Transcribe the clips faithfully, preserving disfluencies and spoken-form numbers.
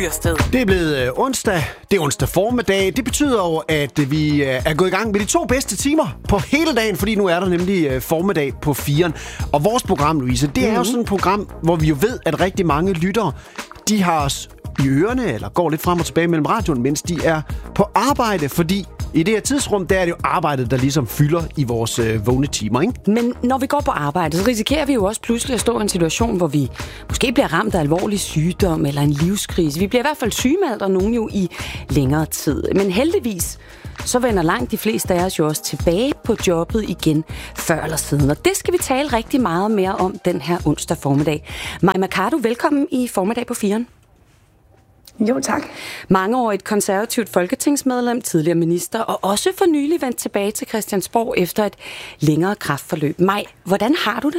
Det er blevet øh, onsdag. Det er onsdag formiddag. Det betyder jo, at vi øh, er gået i gang med de to bedste timer på hele dagen, fordi nu er der nemlig øh, formiddag på firen. Og vores program, Louise, det er mm-hmm. jo sådan et program, hvor vi jo ved, at rigtig mange lyttere, de har os i ørerne, eller går lidt frem og tilbage mellem radioen, mens de er på arbejde, fordi i det her tidsrum, der er det jo arbejdet, der ligesom fylder i vores øh, vågne timer, ikke? Men når vi går på arbejde, så risikerer vi jo også pludselig at stå i en situation, hvor vi måske bliver ramt af alvorlig sygdom eller en livskrise. Vi bliver i hvert fald sygemeldt, og nogen jo i længere tid. Men heldigvis, så vender langt de fleste af os jo også tilbage på jobbet igen før eller siden. Og det skal vi tale rigtig meget mere om den her onsdag formiddag. Mai Mercado, velkommen i Formiddag på firen. Jo, tak. Mangeårigt konservativt folketingsmedlem, tidligere minister, og også for nylig vendt tilbage til Christiansborg efter et længere kræftforløb. Mai, hvordan har du det?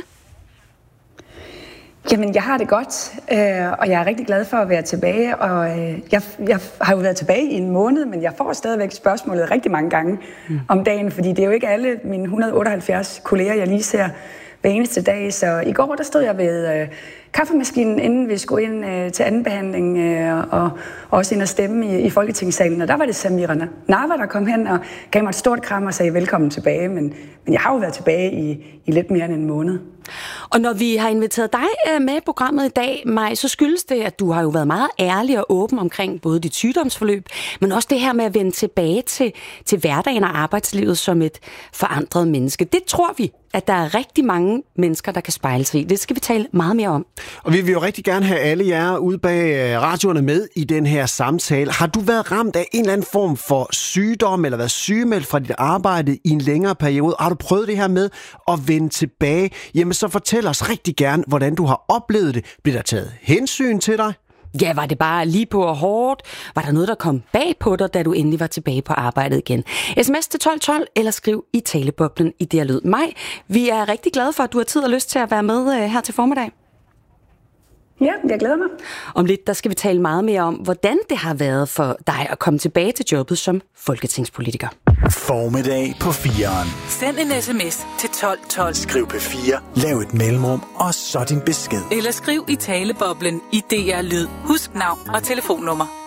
Jamen, jeg har det godt, øh, og jeg er rigtig glad for at være tilbage. Og øh, jeg, jeg har jo været tilbage i en måned, men jeg får stadigvæk spørgsmålet rigtig mange gange mm. om dagen, fordi det er jo ikke alle mine et hundrede otteoghalvfjerds kolleger, jeg lige ser hver eneste dag. Så i går, der stod jeg ved øh, kaffemaskinen, inden vi skulle ind øh, til anden behandling, øh, og også ind og stemme i, i Folketingssalen. Og der var det Samira Nawa, der kom hen og gav mig et stort kram og sagde velkommen tilbage. Men, men jeg har jo været tilbage i, i lidt mere end en måned. Og når vi har inviteret dig med i programmet i dag, Mai, så skyldes det, at du har jo været meget ærlig og åben omkring både dit sygdomsforløb, men også det her med at vende tilbage til, til hverdagen og arbejdslivet som et forandret menneske. Det tror vi, at der er rigtig mange mennesker, der kan spejle sig i. Det skal vi tale meget mere om. Og vi vil jo rigtig gerne have alle jer ude bag radioerne med i den her samtale. Har du været ramt af en eller anden form for sygdom, eller været sygemeldt fra dit arbejde i en længere periode? Har du prøvet det her med at vende tilbage? Jamen så fortæl os rigtig gerne, hvordan du har oplevet det. Bliver der taget hensyn til dig? Ja, var det bare lige på og hårdt? Var der noget, der kom bag på dig, da du endelig var tilbage på arbejdet igen? Sms til tolv tolv, eller skriv i taleboblen i det lyd. Mai, vi er rigtig glade for, at du har tid og lyst til at være med her til formiddag. Ja, jeg glæder mig. Om lidt, der skal vi tale meget mere om, hvordan det har været for dig at komme tilbage til jobbet som folketingspolitiker. Formiddag på firen. Send en sms til tolv tolv. Skriv P fire, lav et mellemrum, og så din besked. Eller skriv i taleboblen i D R Lyd. Husk navn og telefonnummer.